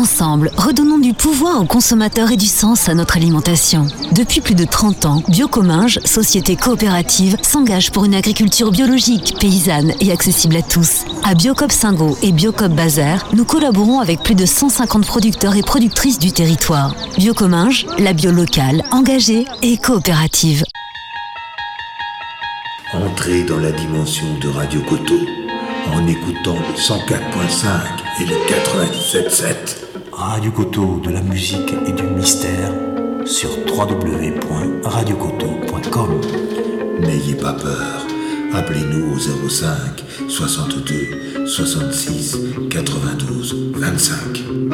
Ensemble, redonnons du pouvoir aux consommateurs et du sens à notre alimentation. Depuis plus de 30 ans, Biocominges, société coopérative, s'engage pour une agriculture biologique, paysanne et accessible à tous. À Biocoop Singo et Biocoop Bazaire, nous collaborons avec plus de 150 producteurs et productrices du territoire. Biocominges, la bio locale, engagée et coopérative. Entrez dans la dimension de Radio Coteau en écoutant le 104.5 et le 97.7. Radio Coteau, de la musique et du mystère sur www.radiocoteau.com. N'ayez pas peur, appelez-nous au 05 62 66 92 25.